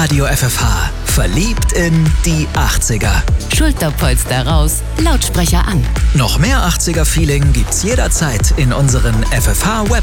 Radio FFH. Verliebt in die 80er. Schulterpolster raus, Lautsprecher an. Noch mehr 80er-Feeling gibt's jederzeit in unseren FFH-Web